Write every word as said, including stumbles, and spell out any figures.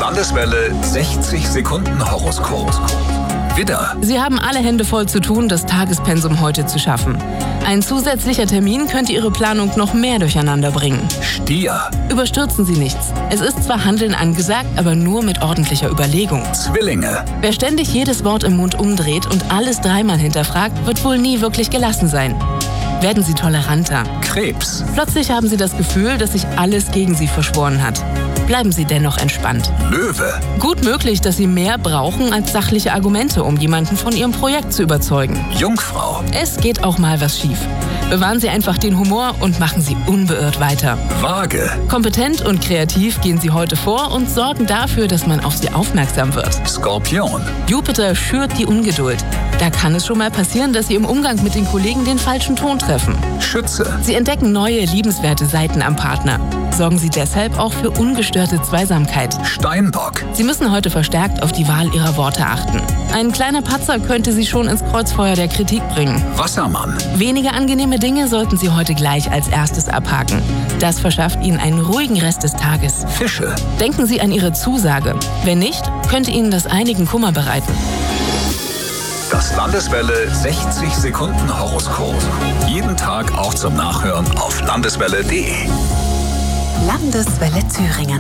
Landeswelle sechzig Sekunden Horoskop. Widder. Sie haben alle Hände voll zu tun, das Tagespensum heute zu schaffen. Ein zusätzlicher Termin könnte Ihre Planung noch mehr durcheinander bringen. Stier. Überstürzen Sie nichts. Es ist zwar Handeln angesagt, aber nur mit ordentlicher Überlegung. Zwillinge. Wer ständig jedes Wort im Mund umdreht und alles dreimal hinterfragt, wird wohl nie wirklich gelassen sein. Werden Sie toleranter. Krebs. Plötzlich haben Sie das Gefühl, dass sich alles gegen Sie verschworen hat. Bleiben Sie dennoch entspannt. Löwe. Gut möglich, dass Sie mehr brauchen als sachliche Argumente, um jemanden von Ihrem Projekt zu überzeugen. Jungfrau. Es geht auch mal was schief. Bewahren Sie einfach den Humor und machen Sie unbeirrt weiter. Waage. Kompetent und kreativ gehen Sie heute vor und sorgen dafür, dass man auf Sie aufmerksam wird. Skorpion. Jupiter schürt die Ungeduld. Da kann es schon mal passieren, dass Sie im Umgang mit den Kollegen den falschen Ton treffen. Schütze. Sie entdecken neue, liebenswerte Seiten am Partner. Sorgen Sie deshalb auch für ungestörte Zweisamkeit. Steinbock. Sie müssen heute verstärkt auf die Wahl Ihrer Worte achten. Ein kleiner Patzer könnte Sie schon ins Kreuzfeuer der Kritik bringen. Wassermann. Weniger angenehme Dinge sollten Sie heute gleich als erstes abhaken. Das verschafft Ihnen einen ruhigen Rest des Tages. Fische. Denken Sie an Ihre Zusage. Wenn nicht, könnte Ihnen das einigen Kummer bereiten. Das Landeswelle sechzig Sekunden Horoskop. Jeden Tag auch zum Nachhören auf landeswelle punkt de. Landeswelle Thüringen.